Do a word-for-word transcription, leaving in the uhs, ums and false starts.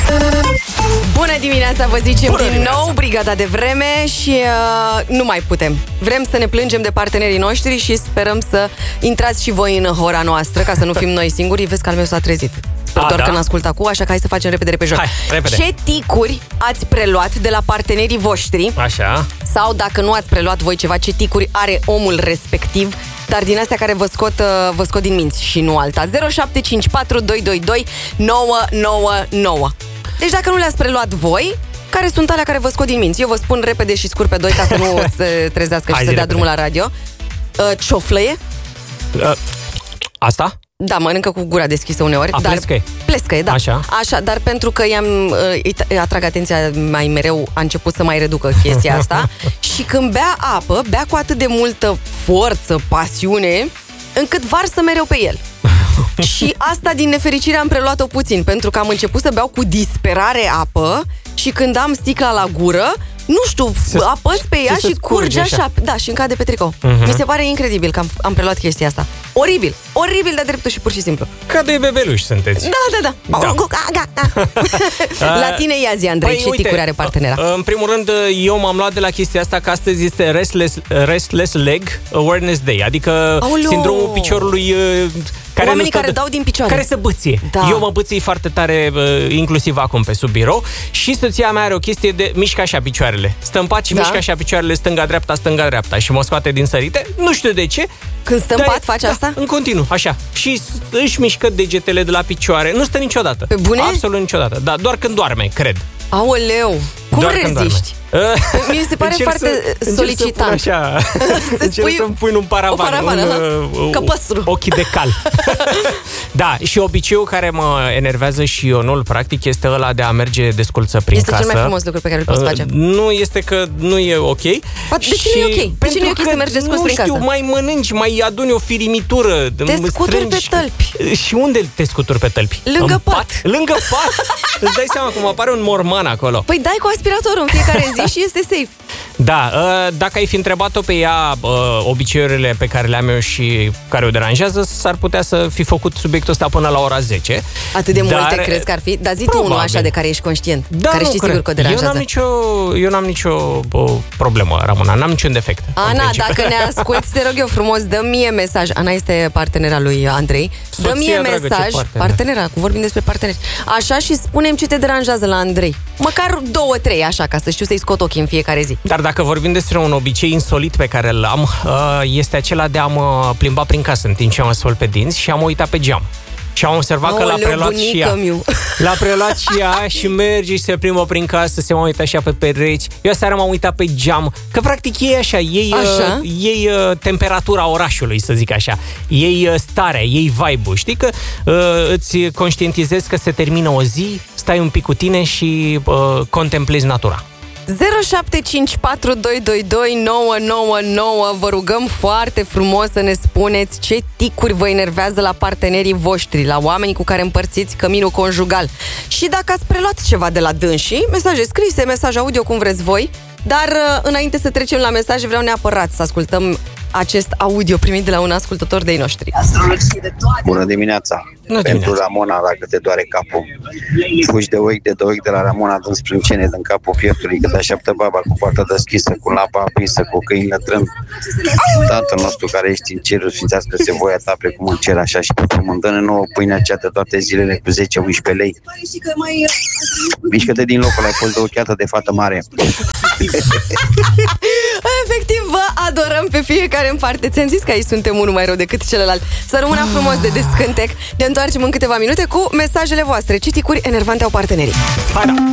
Bună dimineața, vă zicem Bună din dimineața. nou Brigada de Vreme și uh, nu mai putem. Vrem să ne plângem de partenerii noștri și sperăm să intrați și voi în hora noastră, ca să nu fim noi singuri. Vezi că al meu s-a trezit. A, Doar da? că n-ascult acum, așa că hai să facem repede, repede, Hai, repede. Ce ticuri ați preluat de la partenerii voștri? Așa. Sau dacă nu ați preluat voi ceva, ce ticuri are omul respectiv, dar din astea care vă scot, uh, vă scot din minți și nu alta. zero șapte cinci patru doi doi doi nouă nouă nouă. Deci dacă nu le-ați preluat voi, care sunt alea care vă scot din minți? Eu vă spun repede și scurt pe doi ca să nu se trezească Hai, și să dea repede. drumul la radio. Uh, cioflăie? Uh, asta? Da, mănâncă cu gura deschisă uneori. A, dar plescăie. Plescăie, da. Așa. Așa, dar pentru că i-am, uh, îi îi atrag atenția mai mereu, a început să mai reducă chestia asta. Și când bea apă, bea cu atât de multă forță, pasiune, încât varsă mereu pe el. Și asta, din nefericire, am preluat-o puțin, pentru că am început să beau cu disperare apă și când am sticla la gură, nu știu, Se- apăs pe ea se și scurge curge așa. așa. Da, și îmi cade pe tricou. Mhm. Mi se pare incredibil că am, am preluat chestia asta. Oribil, oribil de dreptul și pur și simplu. Ca doi bebeluși sunteți. Da, da, da. Da. La tine ia zi, Andrei, Păi, ce uite, ticuri are partenera? În primul rând, eu m-am luat de la chestia asta că astăzi este Restless, Restless Leg Awareness Day, adică Aoleu! sindromul piciorului uh, care Oamenii nu care stă- dau din picioare. Care se băție. Da. Eu mă bății foarte tare, uh, inclusiv acum pe sub birou. Și soția mea are o chestie de mișcă așa picioarele. Stă în pat și Da. mișcă așa picioarele stânga-dreapta, stânga-dreapta și mă scoate din sărite. Nu știu de ce. Când stă în Dar e- pat, faci da, asta? în continuu, așa. Și s- își mișcă degetele de la picioare. Nu stă niciodată. Pe bune? Absolut niciodată. Da, doar când doarme, cred. Aoleu, cum Doar când reziști? doarme. Mi se pare Încerc foarte să- încerc solicitant. Să pun așa, încerc pui să-mi pui în un paravan, o paravană, un, aha. uh, Căpăstru. ochii de cal. Da, și obiceiul care mă enervează și eu nu-l practic este ăla de a merge desculță prin Este casă. cel mai frumos lucru pe care îl poți Uh, face. Nu este că nu e ok. de ce nu e ok? De ce pentru nu e ok că, să mergi desculț nu prin știu, casă? mai mănânci, mai aduni o firimitură. Te mă scuturi pe strângi. tălpi. Și unde te scuturi pe tălpi? Lângă În pat. Lângă pat? Îți dai seama cum apare un morman acolo. Păi dai cu aspiratorul în fiecare zi și este safe. Da, uh, dacă ai fi întrebat-o pe ea uh, obiceiurile pe care le-am eu și care o deranjează, s-ar putea să fi făcut subiectul ăsta până la ora zece. Atât de Dar- multe crezi că ar fi? Dar zi tu Probabil. unul așa de care ești conștient, Da, care nu știi cred. sigur că o Eu deranjează. n-am nicio, eu n-am nicio o, problemă, Ramona, n-am niciun defect. în Ana, principiu. dacă ne asculti, te rog eu frumos, dă mie mesaj. Ana este partenera lui Andrei. Dă Soția mie dragă, ce mesaj, partener. partenera, cu vorbim despre parteneri. Așa, și spune-mi ce te deranjează la Andrei. Măcar două, trei, așa, ca să știu să-i scot ochii în fiecare zi. Dar dacă vorbim despre un obicei insolit pe care îl am, uh, este acela de a mă plimba prin casă în timp ce mă spăl pe dinți și am uitat pe geam. Și am observat că l-a Aoleu, preluat și ea. bunică-miu. L-a preluat și ea și merge și se plimbă prin casă, se mai uită așa pe pereți. Eu aseară m-am uitat pe geam, că practic ei așa, ei, Așa? Uh, ei uh, temperatura orașului, să zic așa. Ei uh, starea, ei vibe-ul. Știi că uh, îți conștientizezi că se termină o zi, stai un pic cu tine și uh, contemplezi natura. zero șapte cinci patru doi doi doi nouă nouă nouă. Vă rugăm foarte frumos să ne spuneți ce ticuri vă enervează la partenerii voștri, la oamenii cu care împărțiți căminul conjugal. Și dacă ați preluat ceva de la dânsii, mesaje scrise, mesaj audio, cum vreți voi. Dar înainte să trecem la mesaje, vreau neapărat să ascultăm acest audio primit de la un ascultător de-ai noștri. Bună dimineața! Bună Pentru dimineața. Ramona, dacă te doare capul, fugi de ochi de ochi de la Ramona, dând sprâncene din capul pieptului, cât așteaptă baba cu poarta deschisă, cu lapa aprinsă, cu câini lătrând. Tatăl nostru care ești în cerul, sfințească-se voia ta precum în cer, așa și pe pământ. Dă-ne nouă pâinea cea de toate zilele cu zece unsprezece lei. Mișcă-te din locul, ai fost de ochiată de fată mare. Efectiv, vă adorăm pe fiecare în parte. Ți-am zis că aici suntem unul mai rău decât celălalt. Să rămână frumos de descântec. Ne întoarcem în câteva minute cu mesajele voastre. Ce ticuri enervante au partenerii. Hai, da.